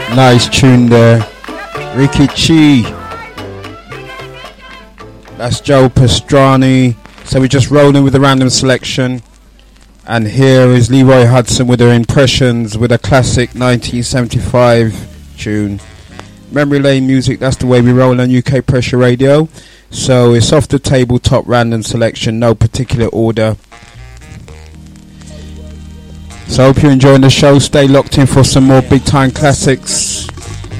Nice tune there. Ricky Chi. That's Joe Pastrani. So we're just rolling with a random selection. And here is Leroy Hudson with her impressions with a classic 1975 tune. Memory lane music, that's the way we roll on UK Pressure Radio. So it's off the tabletop random selection, no particular order. So I hope you're enjoying the show. Stay locked in for some more big time classics.